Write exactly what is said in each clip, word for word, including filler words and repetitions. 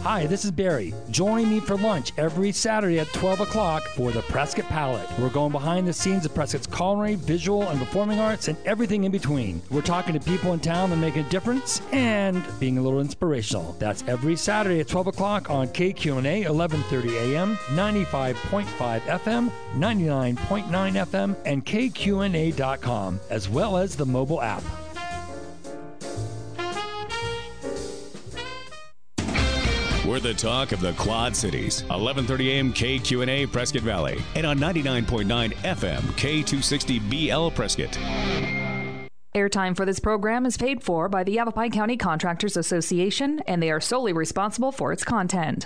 Hi, this is Barry. Join me for lunch every Saturday at twelve o'clock for the Prescott Palette. We're going behind the scenes of Prescott's culinary, visual, and performing arts and everything in between. We're talking to people in town that make a difference and being a little inspirational. That's every Saturday at twelve o'clock on K Q N A, eleven thirty a m, ninety-five point five F M, ninety-nine point nine F M, and K Q N A dot com, as well as the mobile app. We're the talk of the Quad Cities. eleven thirty a m K Q N A Prescott Valley. And on ninety-nine point nine F M K two sixty B L Prescott. Airtime for this program is paid for by the Yavapai County Contractors Association, and they are solely responsible for its content.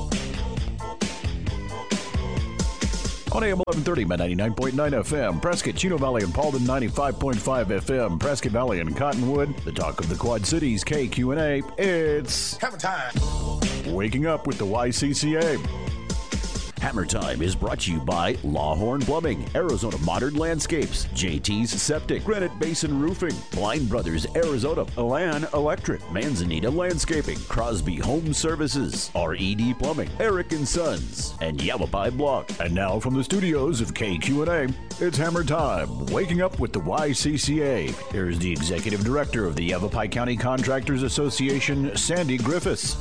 On A M eleven thirty, ninety-nine point nine F M, Prescott, Chino Valley, and Paulden, ninety-five point five F M, Prescott Valley and Cottonwood, the talk of the Quad Cities, K Q N A. It's Hammer Time. Waking Up with the Y C C A. Hammer Time is brought to you by Lawhorn Plumbing, Arizona Modern Landscapes, J T's Septic, Granite Basin Roofing, Blind Brothers Arizona, Elan Electric, Manzanita Landscaping, Crosby Home Services, R E D Plumbing, Eric and Sons, and Yavapai Block. And now from the studios of K Q N A, it's Hammer Time, Waking Up with the Y C C A. Here's the Executive Director of the Yavapai County Contractors Association, Sandy Griffiths.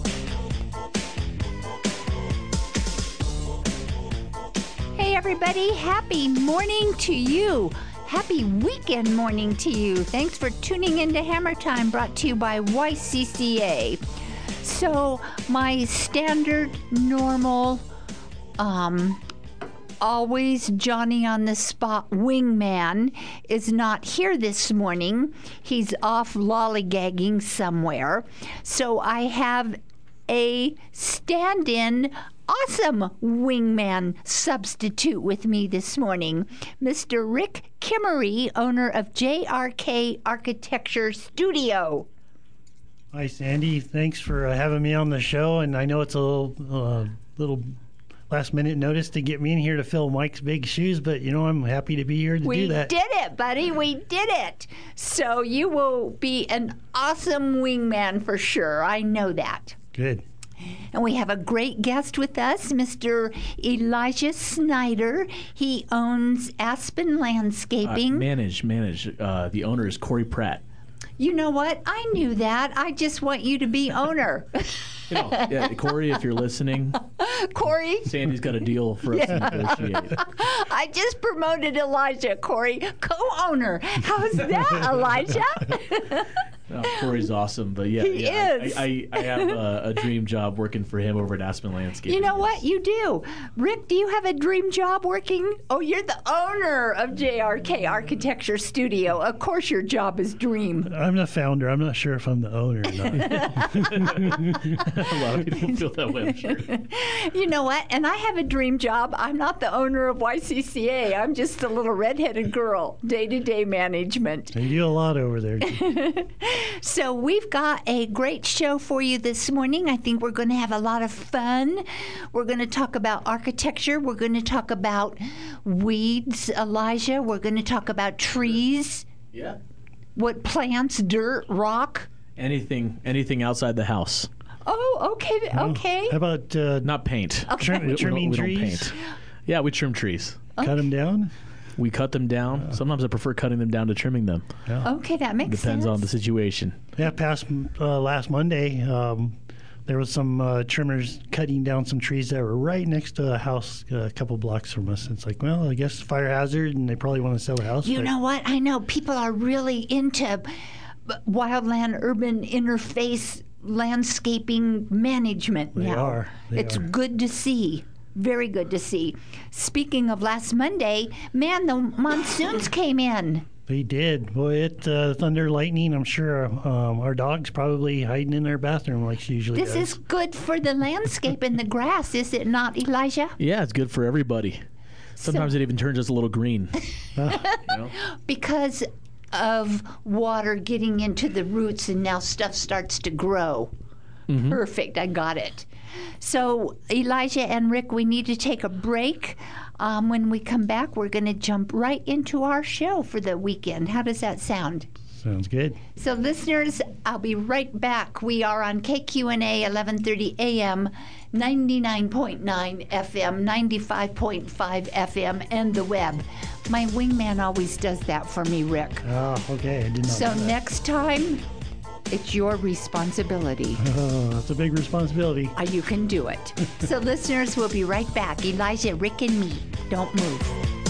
Hey everybody, happy morning to you. Happy weekend morning to you. Thanks for tuning in to Hammer Time, brought to you by Y C C A. So my standard, normal, um, always Johnny on the spot wingman is not here this morning. He's off lollygagging somewhere. So I have a stand-in awesome wingman substitute with me this morning, Mister Rick Kimmery, owner of J R K Architecture Studio. Hi, Sandy. Thanks for uh, having me on the show. And I know it's a little, uh, little last-minute notice to get me in here to fill Mike's big shoes, but, you know, I'm happy to be here to we do that. We did it, buddy. We did it. So you will be an awesome wingman for sure. I know that. Good. And we have a great guest with us, Mister Elijah Snyder. He owns Aspen Landscaping. Uh, manage, manage. Uh, the owner is Corey Pratt. You know what? I knew that. I just want you to be owner. You know, yeah, Corey, if you're listening, Corey, Sandy's got a deal for us yeah. to negotiate. I just promoted Elijah, Corey, co-owner. How's that, Elijah? Oh, Corey's awesome, but yeah, he yeah, is. I, I, I have a, a dream job working for him over at Aspen Landscaping. You know what? You do. Rick, do you have a dream job working? Oh, you're the owner of J R K Architecture Studio. Of course your job is dream. I'm the founder. I'm not sure if I'm the owner or not. A lot of people feel that way, I'm sure. You know what? And I have a dream job. I'm not the owner of Y C C A. I'm just a little redheaded girl, day-to-day management. You do a lot over there. So we've got a great show for you this morning. I think we're going to have a lot of fun. We're going to talk about architecture. We're going to talk about weeds, Elijah. We're going to talk about trees. Yeah. What plants, dirt, rock. Anything, anything outside the house. Oh, okay, okay. How about uh, not paint? Okay. Trim, we, trimming we don't, we trees? don't paint. Yeah, we trim trees. Okay. Cut them down? We cut them down. Uh, Sometimes I prefer cutting them down to trimming them. Yeah. Okay, that makes Depends sense. Depends on the situation. Yeah, past uh, last Monday, um, there was some uh, trimmers cutting down some trees that were right next to a house uh, a couple blocks from us. It's like, well, I guess fire hazard, and they probably want to sell the house. You but... know what? I know people are really into wildland urban interface landscaping management they now. Are. They it's are. good to see. Very good to see. Speaking of last Monday, man, the monsoons came in. They did. Boy, it uh, thunder, lightning. I'm sure um, our dog's probably hiding in their bathroom like she usually this does. This is good for the landscape and the grass, is it not, Elijah? Yeah, it's good for everybody. Sometimes so, it even turns us a little green. uh, you know? Because of water getting into the roots, and now stuff starts to grow. Mm-hmm. Perfect. I got it. So, Elijah and Rick, we need to take a break. Um, when we come back, we're going to jump right into our show for the weekend. How does that sound? Sounds good. So, listeners, I'll be right back. We are on K Q N A, eleven thirty A M, ninety-nine point nine F M, ninety-five point five F M, and the web. My wingman always does that for me, Rick. Oh, okay. I did not So, know that. next time, it's your responsibility. Oh, that's a big responsibility. Uh, You can do it. So, listeners, we'll be right back. Elijah, Rick, and me. Don't move.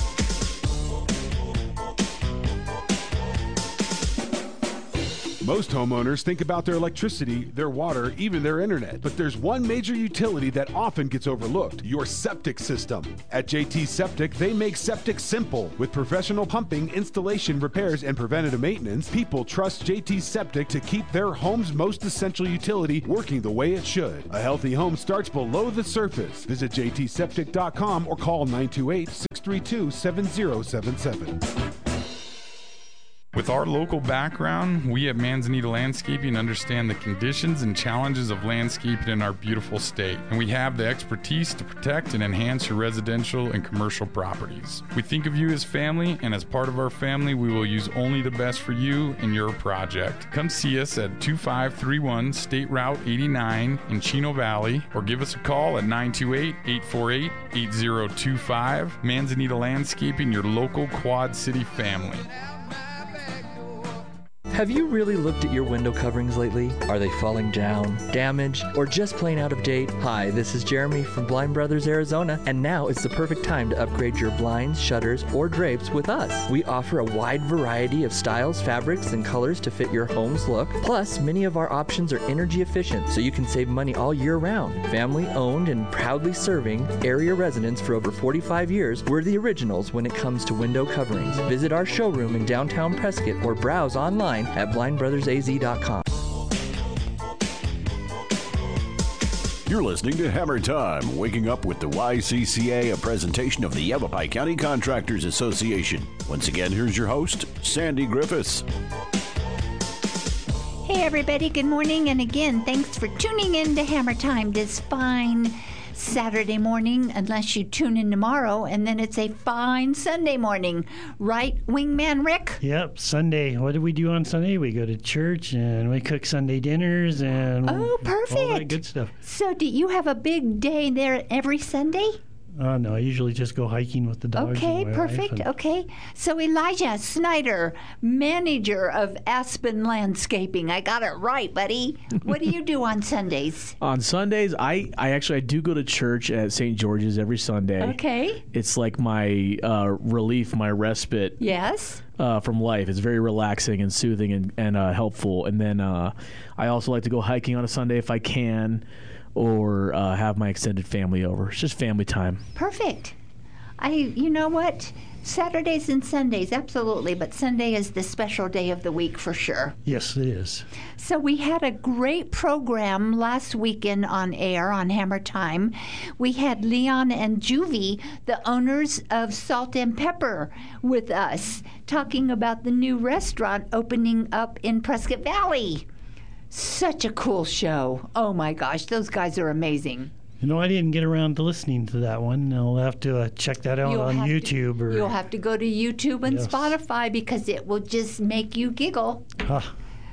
Most homeowners think about their electricity, their water, even their internet. But there's one major utility that often gets overlooked: your septic system. At J T Septic, they make septic simple. With professional pumping, installation, repairs, and preventative maintenance, people trust J T Septic to keep their home's most essential utility working the way it should. A healthy home starts below the surface. Visit j t septic dot com or call nine two eight, six three two, seven zero seven seven. With our local background, we at Manzanita Landscaping understand the conditions and challenges of landscaping in our beautiful state, and we have the expertise to protect and enhance your residential and commercial properties. We think of you as family, and as part of our family, we will use only the best for you and your project. Come see us at two five three one State Route eighty-nine in Chino Valley, or give us a call at nine two eight, eight four eight, eight zero two five. Manzanita Landscaping, your local Quad City family. Have you really looked at your window coverings lately? Are they falling down, damaged, or just plain out of date? Hi, this is Jeremy from Blind Brothers, Arizona, and now is the perfect time to upgrade your blinds, shutters, or drapes with us. We offer a wide variety of styles, fabrics, and colors to fit your home's look. Plus, many of our options are energy efficient, so you can save money all year round. Family owned and proudly serving area residents for over forty-five years, we're the originals when it comes to window coverings. Visit our showroom in downtown Prescott or browse online at blind brothers a z dot com. You're listening to Hammer Time, waking up with the Y C C A, a presentation of the Yavapai County Contractors Association. Once again, here's your host, Sandy Griffiths. Hey, everybody. Good morning. And again, thanks for tuning in to Hammer Time this fine Saturday morning, unless you tune in tomorrow, and then it's a fine Sunday morning. Right, Wingman Rick? Yep, Sunday. What do we do on Sunday? We go to church and we cook Sunday dinners and Oh, perfect. all that good stuff. So do you have a big day there every Sunday? Uh, no, I usually just go hiking with the dogs. Okay, and my perfect. wife and- Okay. So Elijah Snyder, manager of Aspen Landscaping. I got it right, buddy. What do you do on Sundays? On Sundays, I, I actually I do go to church at Saint George's every Sunday. Okay. It's like my uh, relief, my respite. Yes. Uh, from life. It's very relaxing and soothing and, and uh, helpful. And then uh, I also like to go hiking on a Sunday if I can, or uh, have my extended family over. It's just family time. Perfect. I, you know what? Saturdays and Sundays, absolutely, but Sunday is the special day of the week for sure. Yes, it is. So we had a great program last weekend on air on Hammer Time. We had Leon and Juvie, the owners of Salt and Pepper, with us, talking about the new restaurant opening up in Prescott Valley. Such a cool show. Oh my gosh, those guys are amazing. You know, I didn't get around to listening to that one. I'll have to uh, check that out You'll on have to- YouTube. or You'll have to go to YouTube and Yes. Spotify because it will just make you giggle. Ah,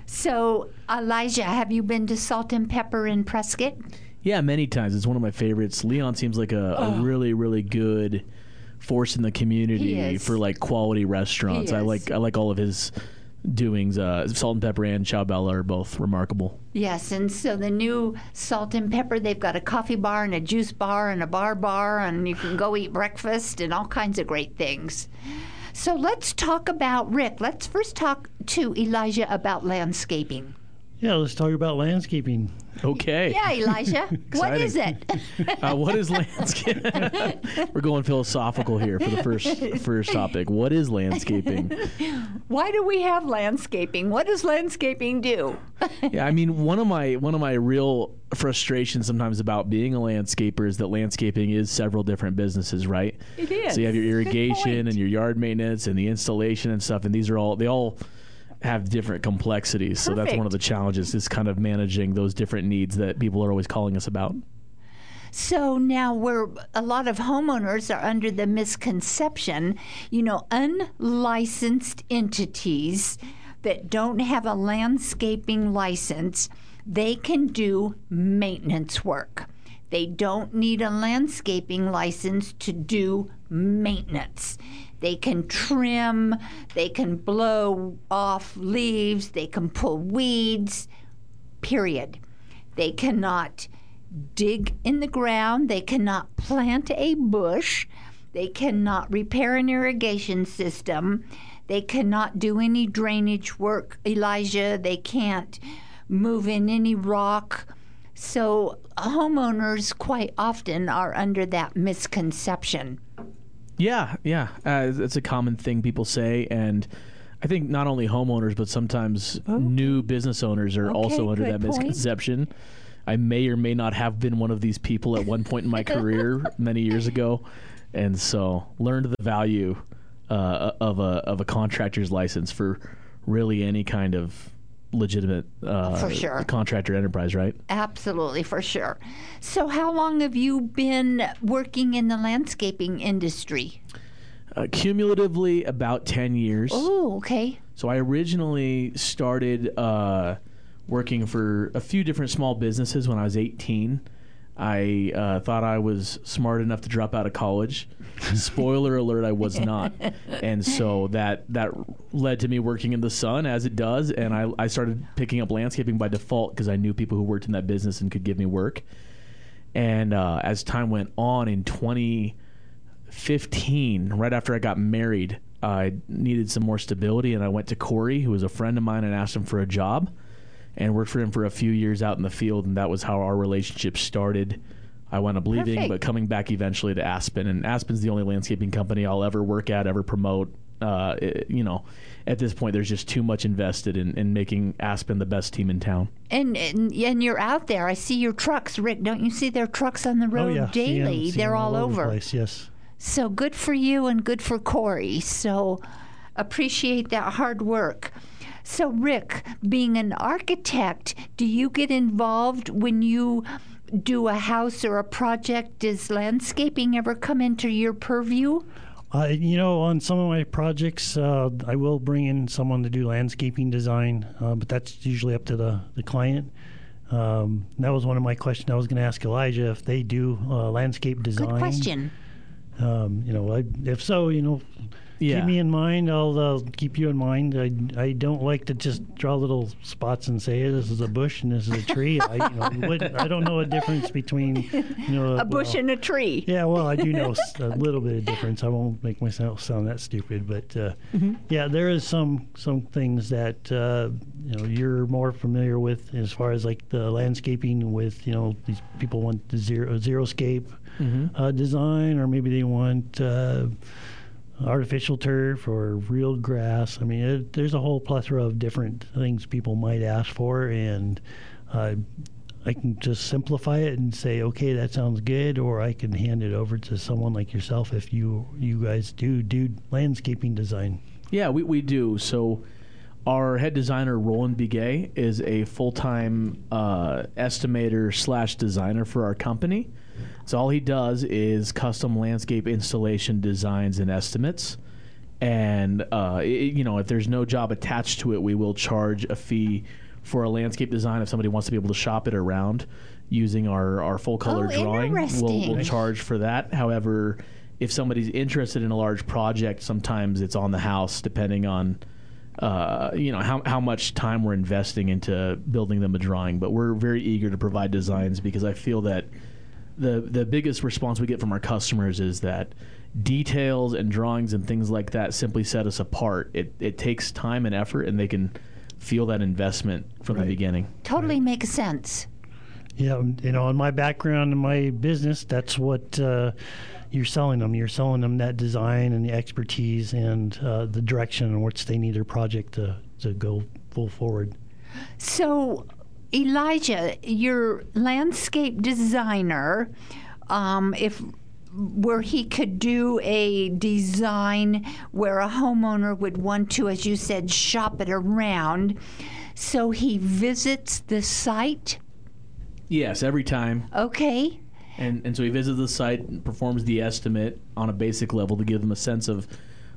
So, Elijah, have you been to Salt and Pepper in Prescott? Yeah, many times. It's one of my favorites. Leon seems like a, a really, really good force in the He community is. for like quality restaurants. He I is. like I like all of his doings. Uh, Salt and Pepper and Chow Bella are both remarkable. Yes, and so the new Salt and Pepper, they've got a coffee bar and a juice bar and a bar bar, and you can go eat breakfast and all kinds of great things. So let's talk about, Rick, let's first talk to Elijah about landscaping. yeah, let's talk about landscaping. Okay. Yeah, Elijah, what is it? Uh, what is landscape? We're going philosophical here for the first first topic. What is landscaping? Why do we have landscaping? What does landscaping do? Yeah, I mean, one of my one of my real frustrations sometimes about being a landscaper is that landscaping is several different businesses, right? It is. So you have your Good irrigation point. and your yard maintenance and the installation and stuff, and these are all they all have different complexities. So that's one of the challenges, is kind of managing those different needs that people are always calling us about. So now we're a lot of homeowners are under the misconception, you know, unlicensed entities that don't have a landscaping license, they can do maintenance work. They don't need a landscaping license to do maintenance. They can trim, they can blow off leaves, they can pull weeds, period. They cannot dig in the ground, they cannot plant a bush, they cannot repair an irrigation system, they cannot do any drainage work, Elijah, they can't move in any rock. So homeowners quite often are under that misconception. Yeah, yeah. Uh, it's a common thing people say, and I think not only homeowners, but sometimes oh. new business owners are okay, also under that point. misconception. I may or may not have been one of these people at one point in my career many years ago, and so learned the value uh, of a of a contractor's license for really any kind of legitimate uh, for sure. contractor enterprise, right? Absolutely, for sure. So how long have you been working in the landscaping industry? Uh, cumulatively, about ten years. Oh, okay. So I originally started uh, working for a few different small businesses when I was eighteen. I uh, thought I was smart enough to drop out of college. Spoiler alert, I was not. And so that that led to me working in the sun, as it does, and I, I started picking up landscaping by default because I knew people who worked in that business and could give me work. And uh, as time went on, in twenty fifteen, right after I got married, I needed some more stability, and I went to Corey, who was a friend of mine, and asked him for a job. And worked for him for a few years out in the field, and that was how our relationship started. I wound up leaving, Perfect. but coming back eventually to Aspen. And Aspen's the only landscaping company I'll ever work at, ever promote. Uh, it, you know, at this point, there's just too much invested in, in making Aspen the best team in town. And, and and you're out there. I see your trucks, Rick. Don't you see their trucks on the road oh, yeah. daily? See them, see They're them all, all over. over the place, yes. So good for you and good for Corey. So appreciate that hard work. So, Rick, being an architect, do you get involved when you do a house or a project? Does landscaping ever come into your purview? Uh, you know, on some of my projects, uh, I will bring in someone to do landscaping design, uh, but that's usually up to the, the client. Um, that was one of my questions I was going to ask Elijah, if they do uh, landscape design. Good question. Um, you know, I, if so, you know, yeah. keep me in mind. I'll uh, keep you in mind. I, I don't like to just draw little spots and say, hey, this is a bush and this is a tree. I, you know, what, I don't know a difference between, you know, a bush well, and a tree. Yeah, well, I do know a little bit of difference. I won't make myself sound that stupid, but uh, mm-hmm. yeah, there is some some things that uh, you know you're more familiar with as far as like the landscaping with, you know, these people want the zero zeroscape mm-hmm. uh, design, or maybe they want uh, artificial turf or real grass. I mean, it, there's a whole plethora of different things people might ask for, and uh, I can just simplify it and say, okay, that sounds good, or I can hand it over to someone like yourself if you you guys do do landscaping design. Yeah, we, we do. So our head designer, Roland Biguet, is a full-time uh, estimator slash designer for our company. So all he does is custom landscape installation designs and estimates. And, uh, it, you know, if there's no job attached to it, we will charge a fee for a landscape design. If somebody wants to be able to shop it around using our, our full-color oh, drawing, we'll, we'll Nice. charge for that. However, if somebody's interested in a large project, sometimes it's on the house, depending on uh, you know how how much time we're investing into building them a drawing. But we're very eager to provide designs because I feel that the the biggest response we get from our customers is that details and drawings and things like that simply set us apart. It it takes time and effort, and they can feel that investment from Right. the beginning. Totally Right. makes sense. Yeah, you know, in my background in my business, that's what uh, you're selling them. You're selling them that design and the expertise and uh, the direction in which they need their project to, to go full forward. So, Elijah, your landscape designer, um, if where he could do a design where a homeowner would want to, as you said, shop it around, so he visits the site. Yes, every time. Okay. And and so he visits the site and performs the estimate on a basic level to give them a sense of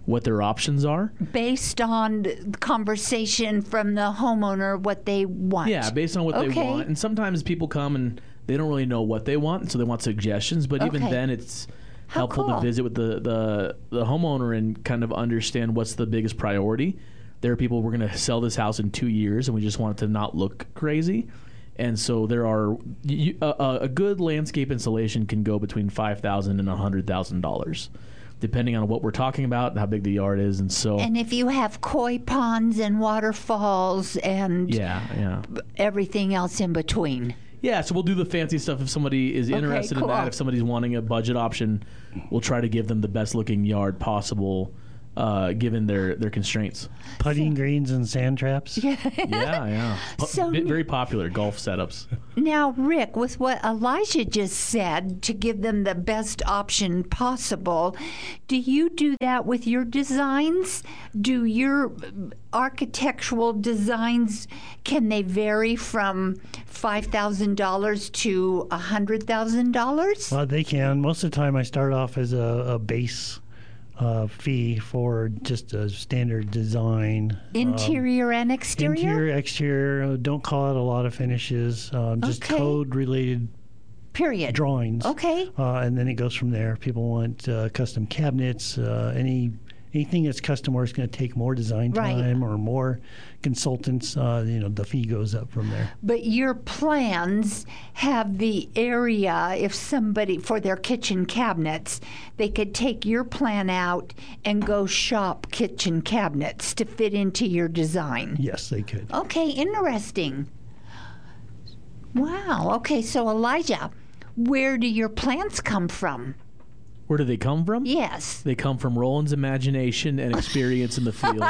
what their options are. Based on the conversation from the homeowner, what they want. Yeah, based on what okay. they want. And sometimes people come and they don't really know what they want, so they want suggestions. But even Okay. then, it's How helpful cool. to visit with the, the, the homeowner and kind of understand what's the biggest priority. There are people, we're going to sell this house in two years, and we just want it to not look crazy. And so there are you, a, a good landscape installation can go between five thousand dollars and one hundred thousand dollars, depending on what we're talking about and how big the yard is. And so, And if you have koi ponds and waterfalls and yeah, yeah. everything else in between. Yeah, so we'll do the fancy stuff if somebody is Okay, interested cool. in that. If somebody's wanting a budget option, we'll try to give them the best looking yard possible, uh, given their, their constraints. Putting greens and sand traps. Yeah. Yeah, yeah. Po- So- bit- very popular golf setups. Now, Rick, with what Elijah just said, to give them the best option possible, do you do that with your designs? Do your architectural designs, can they vary from five thousand dollars to one hundred thousand dollars? Well, they can. Most of the time, I start off as a, a base uh, fee for just a standard design. Interior and Um, exterior? interior, exterior. uh, Don't call it a lot of finishes. Uh, just Okay. code-related Period. drawings. Okay. Uh, and then it goes from there. People want uh, custom cabinets. Uh, any anything that's custom where it's going to take more design Right. time or more consultants. Uh, you know, the fee goes up from there. But your plans have the area, if somebody, for their kitchen cabinets, they could take your plan out and go shop kitchen cabinets to fit into your design. Yes, they could. Okay, interesting. Wow. Okay, so Elijah, where do your plans come from? Where do they come from? Yes. They come from Roland's imagination and experience in the field.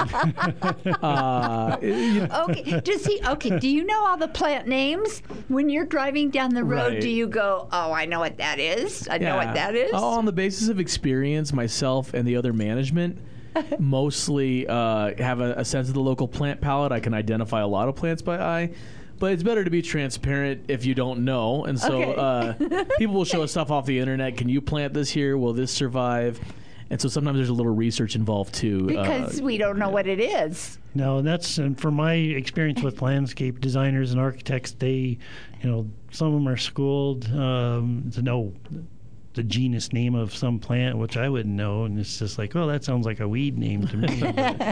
uh, you know, Okay, does he, okay, do you know all the plant names? When you're driving down the road, Right. do you go, oh, I know what that is? I know what yeah. that is? All on the basis of experience, myself and the other management mostly uh, have a, a sense of the local plant palette. I can identify a lot of plants by eye. But it's better to be transparent if you don't know. And so Okay. uh, people will show us stuff off the internet. Can you plant this here? Will this survive? And so sometimes there's a little research involved too. Because uh, we don't know what it is. No, and that's and from my experience with landscape designers and architects, they, you know, some of them are schooled um, to know the genus name of some plant, which I wouldn't know, and it's just like, oh, that sounds like a weed name to me.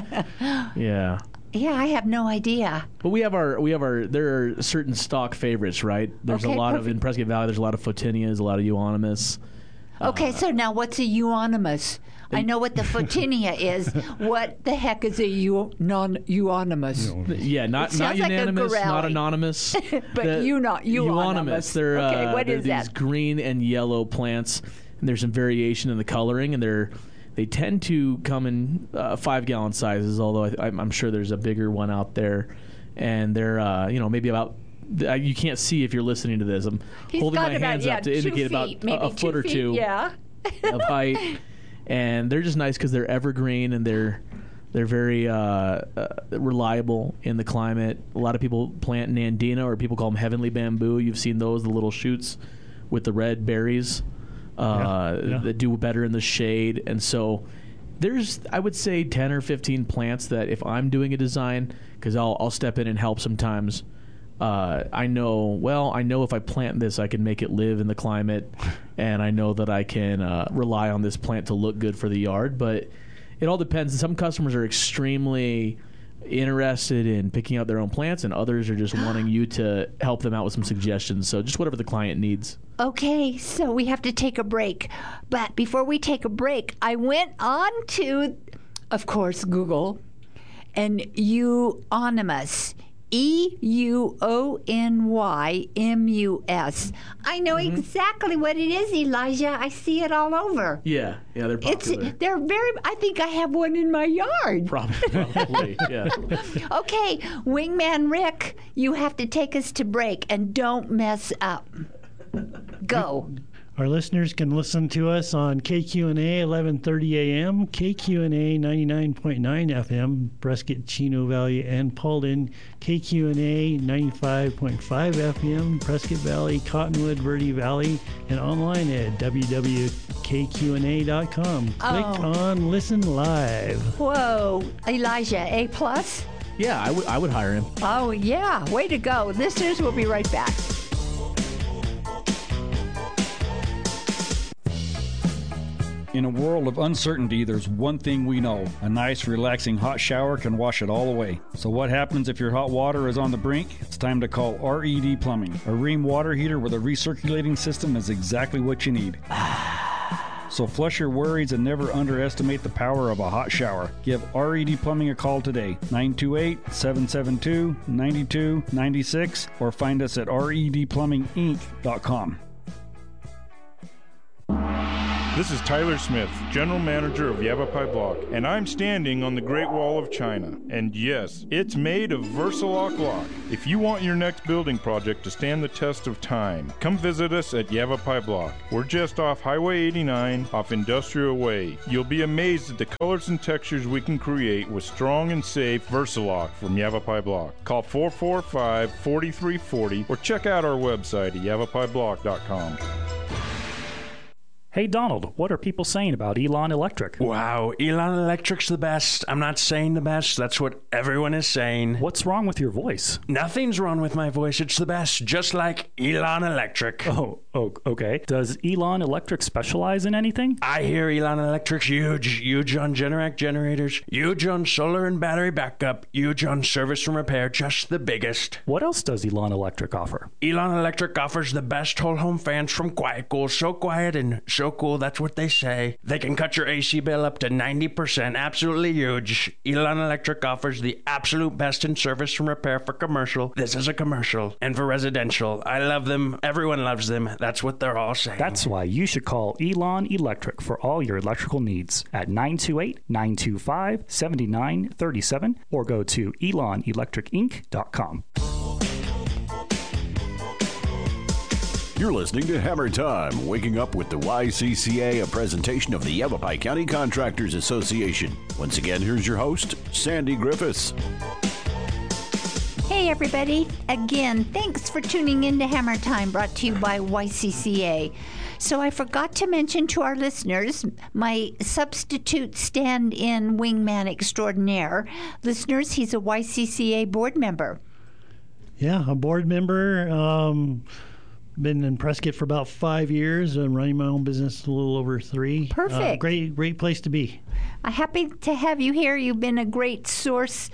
yeah. Yeah, I have no idea. But we have our we have our there are certain stock favorites, right? There's Okay, a lot of perfect. in Prescott Valley. There's a lot of photinias, a lot of euonymus. Okay, so now what's a euonymus? I know what the photinia is. What the heck is a eu- non-euonymus? Yeah, not It not sounds like a unanimous, not gorilla. anonymous. But The- you not euonymus. They're Okay, uh, what they're is these that? green and yellow plants, and there's some variation in the coloring, and they're they tend to come in uh, five gallon sizes. Although I, I'm, I'm sure there's a bigger one out there, and they're uh, you know maybe about. You can't see if you're listening to this. I'm He's holding got my about, hands yeah, up to two indicate about feet, a, maybe a foot or feet, two Yeah. of height, and they're just nice because they're evergreen and they're they're very uh, uh, reliable in the climate. A lot of people plant Nandina, or people call them heavenly bamboo. You've seen those, the little shoots with the red berries uh, Yeah, yeah. that do better in the shade. And so there's, I would say, ten or fifteen plants that if I'm doing a design, because I'll, I'll step in and help sometimes, uh, I know, well, I know if I plant this, I can make it live in the climate, and I know that I can uh, rely on this plant to look good for the yard. But it all depends. Some customers are extremely interested in picking out their own plants, and others are just wanting you to help them out with some suggestions. So just whatever the client needs. Okay, so we have to take a break. But before we take a break, I went on to, of course, Google, and euonymus. E U O N Y M U S. I know Mm-hmm. exactly what it is, Elijah. I see it all over. Yeah, yeah, they're It's popular. they're very. I think I have one in my yard. Probably, probably, yeah. Okay, Wingman Rick, you have to take us to break and don't mess up. Go. Our listeners can listen to us on K Q N A eleven thirty A M, K Q N A ninety-nine point nine F M, Prescott, Chino Valley, and Paulden, K Q N A ninety-five point five F M, Prescott Valley, Cottonwood, Verde Valley, and online at w w w dot k q n a dot com. Click Oh. on Listen Live. Whoa, Elijah, A plus? Yeah, I would I would hire him. Oh, yeah. Way to go. Listeners, we'll be right back. In a world of uncertainty, there's one thing we know. A nice, relaxing hot shower can wash it all away. So what happens if your hot water is on the brink? It's time to call R E D Plumbing. A Ream water heater with a recirculating system is exactly what you need. So flush your worries and never underestimate the power of a hot shower. Give R E D Plumbing a call today, nine two eight, seven seven two, nine two nine six, or find us at R E D plumbing inc dot com. This is Tyler Smith, General Manager of Yavapai Block, and I'm standing on the Great Wall of China. And yes, it's made of Versalock lock. If you want your next building project to stand the test of time, come visit us at Yavapai Block. We're just off Highway eighty-nine, off Industrial Way. You'll be amazed at the colors and textures we can create with strong and safe Versalock from Yavapai Block. Call four four five, four three four zero or check out our website at yavapai block dot com. Hey, Donald, what are people saying about Elon Electric? Wow, Elon Electric's the best. I'm not saying the best. That's what everyone is saying. What's wrong with your voice? Nothing's wrong with my voice. It's the best, just like Elon Electric. Oh, oh, okay. Does Elon Electric specialize in anything? I hear Elon Electric's huge, huge on Generac generators, huge on solar and battery backup, huge on service and repair, just the biggest. What else does Elon Electric offer? Elon Electric offers the best whole home fans from QuietCool. So quiet and so cool, that's what they say. They can cut your A C bill up to ninety percent. Absolutely huge. Elon Electric offers the absolute best in service and repair for commercial. This is a commercial. And for residential. I love them. Everyone loves them. That's what they're all saying. That's why you should call Elon Electric for all your electrical needs at nine two eight, nine two five, seven nine three seven or go to elon electric inc dot com. You're listening to Hammer Time, waking up with the Y C C A, a presentation of the Yavapai County Contractors Association. Once again, here's your host, Sandy Griffiths. Hey, everybody. Again, thanks for tuning in to Hammer Time, brought to you by Y C C A. So I forgot to mention to our listeners, my substitute stand-in wingman extraordinaire. Listeners, he's a Y C C A board member. Yeah, a board member. Um, been in Prescott for about five years. I'm running my own business a little over three. Perfect. Uh, great, great place to be. I'm happy to have you here. You've been a great source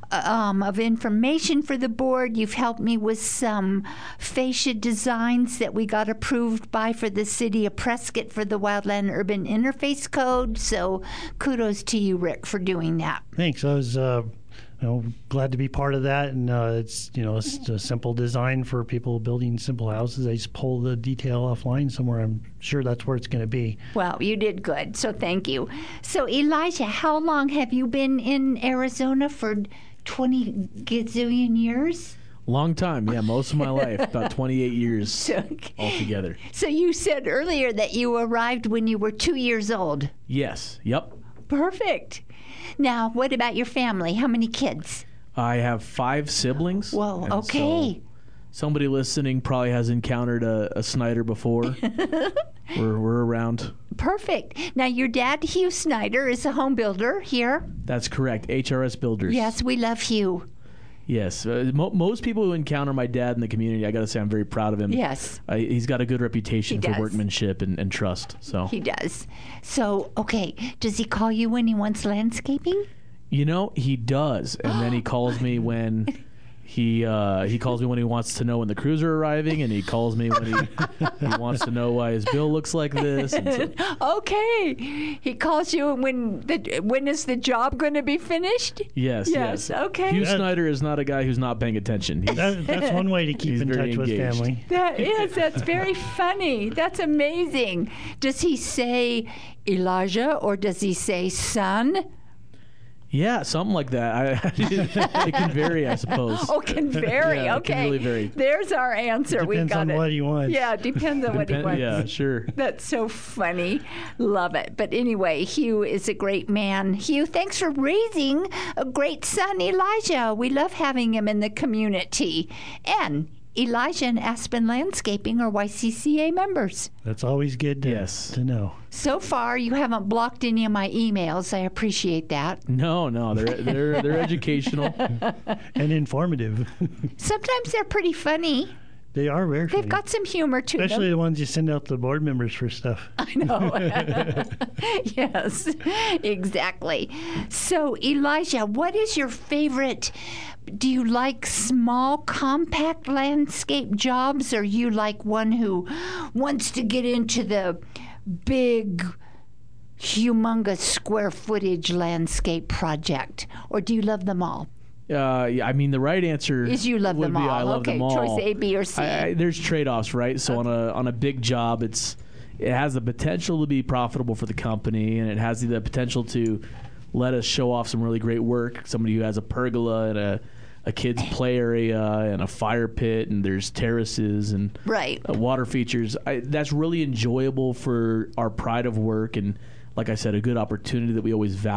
um, of information for the board. You've helped me with some fascia designs that we got approved by for the city of Prescott for the Wildland Urban Interface Code. So kudos to you, Rick, for doing that. Thanks. I was uh, you know, glad to be part of that. And uh, it's, you know, it's a simple design for people building simple houses. I just pull the detail offline somewhere. I'm sure that's where it's going to be. Well, you did good. So thank you. So Elijah, how long have you been in Arizona? For twenty gazillion years? Long time, yeah, most of my life, about twenty-eight years so, altogether. So you said earlier that you arrived when you were two years old. Yes, yep. Perfect. Now, what about your family? How many kids? I have five siblings. Well, okay. So somebody listening probably has encountered a, a Snyder before. we're, we're around. Perfect. Now, your dad, Hugh Snyder, is a home builder here. That's correct. H R S Builders. Yes, we love Hugh. Yes. Uh, mo- most people who encounter my dad in the community, I got to say I'm very proud of him. Yes. Uh, he's got a good reputation He for does. workmanship and, and trust. So He does. So, okay, does he call you when he wants landscaping? You know, he does. And then he calls me when he uh, he calls me when he wants to know when the crews are arriving, and he calls me when he, he wants to know why his bill looks like this. And so, Okay. He calls you when the when is the job going to be finished? yes, Yes, yes. okay. Hugh Snyder is not a guy who's not paying attention. He's, That, that's one way to keep He's in very touch with engaged. family. That is, that's very funny. That's amazing. Does he say Elijah or does he say son? Yeah, something like that. I, it can vary, I suppose. Oh, can vary. Yeah, Okay. It can really vary. There's our answer. We Depends got on it. what he wants. Yeah, it depends on what he Depen- wants. Yeah, sure. That's so funny. Love it. But anyway, Hugh is a great man. Hugh, thanks for raising a great son, Elijah. We love having him in the community. And Elijah and Aspen Landscaping are Y C C A members. That's always good to, Yes. to know. So far, you haven't blocked any of my emails. I appreciate that. No, no, they're they're they're educational. And informative. Sometimes they're pretty funny. They are very They've funny. got some humor to Especially them. the ones you send out to board members for stuff. I know. Yes, exactly. So, Elijah, what is your favorite? Do you like small, compact landscape jobs, or you like one who wants to get into the big, humongous square footage landscape project? Or do you love them all? Uh, yeah, I mean, the right answer Is you love would them be all. I love Okay, them all. choice A, B, or C. I, I, there's trade-offs, right? So on a on a big job, it's it has the potential to be profitable for the company, and it has the potential to let us show off some really great work. Somebody who has a pergola and a a kids' play area and a fire pit, and there's terraces and right. uh, water features. I, that's really enjoyable for our pride of work, and like I said, a good opportunity that we always value.